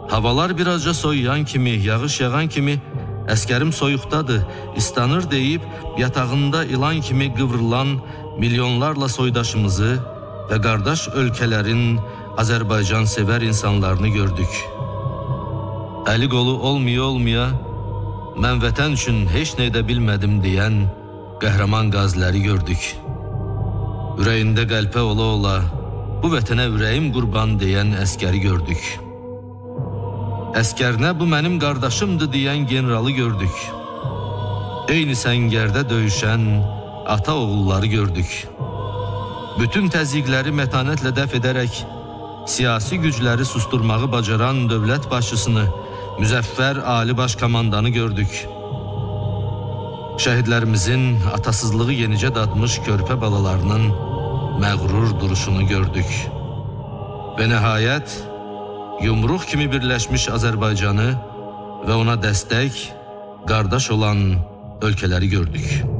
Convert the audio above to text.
Havalar birazca soyuyan kimi, yağış yağan kimi, əskərim soyuqdadır, islanır deyib, yatağında ilan kimi qıvrılan milyonlarla soydaşımızı və qardaş ölkələrin Azərbaycan sevər insanlarını gördük. Əli qolu olmaya, mən vətən üçün heç nə edə bilmədim deyən qəhrəman qaziləri gördük. Ürəyində qəlpə ola, bu vətənə ürəyim qurban deyən əskəri gördük. Əskərinə bu mənim qardaşımdır deyən generalı gördük. Eyni səngərdə döyüşən ata oğulları gördük. Bütün təzyiqləri mətanətlə dəf edərək siyasi gücləri susturmağı bacaran dövlət başçısını, müzəffər Ali Baş Komandanı gördük. Şəhidlərimizin atasızlığı yenicə dadmış körpə balalarının məğrur duruşunu gördük. Və nəhayət, yumruq kimi birləşmiş Azərbaycanı və ona dəstək, qardaş olan ölkələri gördük.